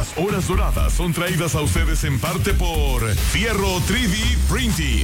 Las horas doradas son traídas a ustedes en parte por Fierro 3D Printing.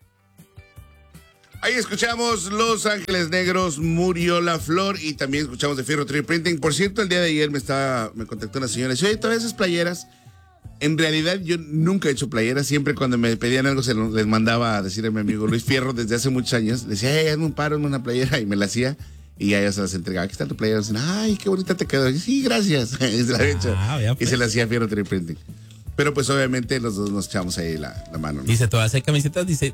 Ahí escuchamos Los Ángeles Negros, Murió la Flor, y también escuchamos de Fierro 3D Printing. Por cierto, el día de ayer me contactó una señora y dice, oye, ¿todas esas playeras? En realidad yo nunca he hecho playeras, siempre cuando me pedían algo les mandaba a decir a mi amigo Luis Fierro desde hace muchos años, le decía, hazme un paro, hazme una playera, y me la hacía, y a ella se las entregaba. Aquí está tu playera. Y dicen, ay, qué bonita te quedó. Y sí, gracias. Y se la había hecho. Y se la hacía Fierro 3D Printing. Pero pues obviamente los dos nos echamos ahí la mano, ¿no? Dice, ¿todas hacer camisetas? Dice,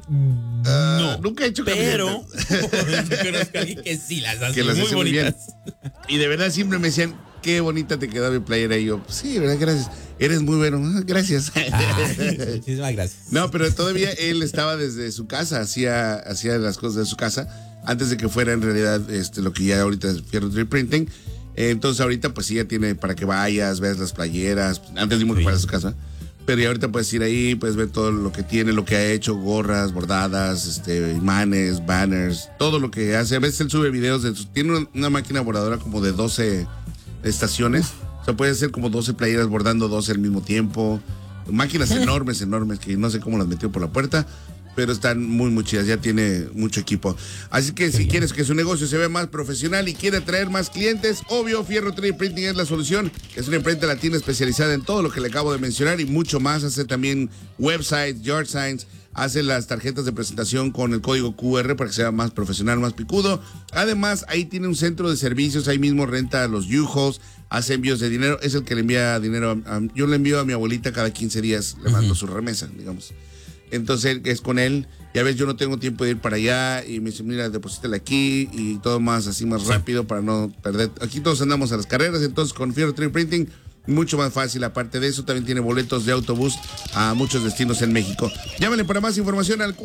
no. Nunca he hecho camisetas. Pero conozco a alguien que sí las hace, que las muy hace bonitas. Muy bien. Y de verdad siempre me decían, qué bonita te quedó mi playera. Y yo, sí, verdad, gracias. Eres muy bueno. Gracias. Muchísimas gracias. No, pero todavía él estaba desde su casa, hacía las cosas de su casa, antes de que fuera en realidad lo que ya ahorita es Fierro 3D Printing. Entonces ahorita pues sí ya tiene para que vayas, veas las playeras. Antes dimos que fuera a su casa. Pero ya ahorita puedes ir ahí, puedes ver todo lo que tiene, lo que ha hecho, gorras, bordadas, imanes, banners, todo lo que hace. A veces él sube videos tiene una máquina bordadora como de 12 estaciones. O sea, puede hacer como 12 playeras bordando 12 al mismo tiempo. Máquinas enormes, que no sé cómo las metió por la puerta, pero están muy, muy chidas, ya tiene mucho equipo. Así que si quieres que su negocio se vea más profesional y quiere atraer más clientes, obvio, Fierro 3D Printing es la solución. Es una imprenta latina especializada en todo lo que le acabo de mencionar y mucho más. Hace también websites, yard signs, hace las tarjetas de presentación con el código QR para que sea más profesional, más picudo. Además, ahí tiene un centro de servicios, ahí mismo renta los yujos, hace envíos de dinero, es el que le envía dinero. Yo le envío a mi abuelita cada 15 días, le mando su remesa, digamos. Entonces es con él, ya ves, yo no tengo tiempo de ir para allá y me dice, mira, deposítala aquí y todo más así más rápido para no perder. Aquí todos andamos a las carreras, entonces con Fierro 3D Printing mucho más fácil. Aparte de eso, también tiene boletos de autobús a muchos destinos en México. Llámenle para más información al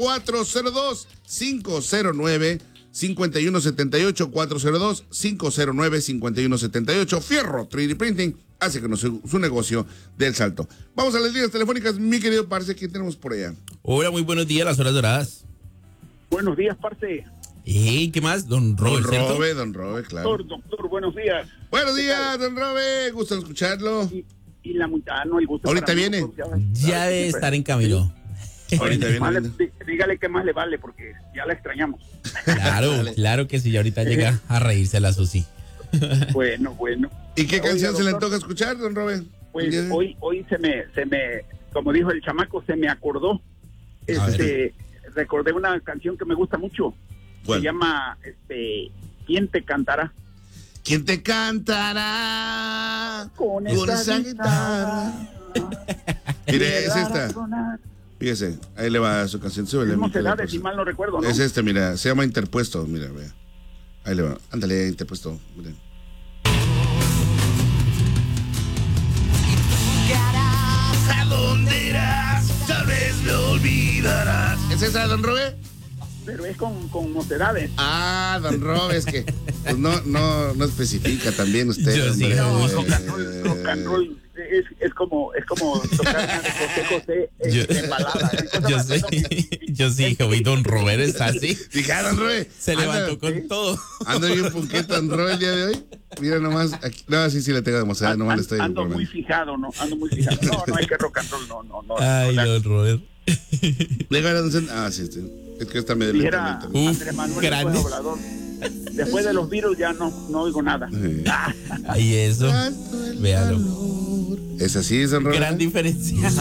402-509-5178, 402-509-5178. Fierro 3D Printing hace que su negocio dé el salto. Vamos a las líneas telefónicas, mi querido Parce, ¿qué tenemos por allá? Hola, muy buenos días, las horas doradas. Buenos días, Parce. ¿Qué más? Don Robe, Don Robe, claro. Doctor, buenos días. Buenos días, don Robe, gusto escucharlo. Y la mitad, no, el gusto. Ahorita viene. Ya debe estar en camino. Ahorita viene. Dígale que más le vale, porque ya la extrañamos. Claro que sí, ya ahorita llega a reírse la Susi. Bueno. ¿Y qué canción se le toca escuchar, don Robe? Pues hoy se me, como dijo el chamaco, se me acordó. Recordé una canción que me gusta mucho. ¿Cuál? Se llama, ¿Quién te cantará? ¿Quién te cantará con esa guitarra? Mire, es esta. Fíjese, ahí le va su canción. Súbele, Mocedades, si mal no recuerdo, ¿no? Es mira, se llama Interpuesto, mira, vea. Ahí le va, ándale, Interpuesto, mire. ¿A dónde irás? Tal vez lo olvidarás. ¿Es esa, don Robe? Pero es con mocedades. Ah, don Robe, es que pues no especifica también usted. Yo sí, no, rock and roll es como tocar una de José en balada. Yo sí, Joey, don Robert está así. Dije, don Robe. Se levantó con todo. Ando bien punqueto, don Robe, el día de hoy. Mira nomás, aquí, no, sí le tengo demasiado, nomás le estoy ando muy fijado. No, hay que rock and roll, no. Ay, don Robert. Sí, es que está medio lentamente. Andrés Manuel grande. fue doblador. Después de los virus ya no oigo nada. Ay, eso. Véalo. Es así, don Robe. Gran diferencia.